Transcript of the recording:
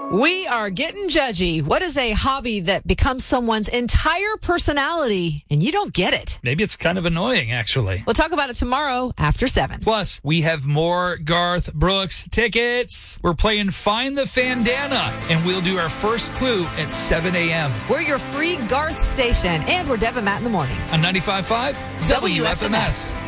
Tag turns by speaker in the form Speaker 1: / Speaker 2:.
Speaker 1: We are getting judgy. What is a hobby that becomes someone's entire personality and you don't get it?
Speaker 2: Maybe it's kind of annoying, actually.
Speaker 1: We'll talk about it tomorrow after 7.
Speaker 2: Plus, we have more Garth Brooks tickets. We're playing Find the Fandana, and we'll do our first clue at 7 a.m.
Speaker 1: We're your free Garth station, and we're Deb and Matt in the morning.
Speaker 2: On 95.5 WFMS.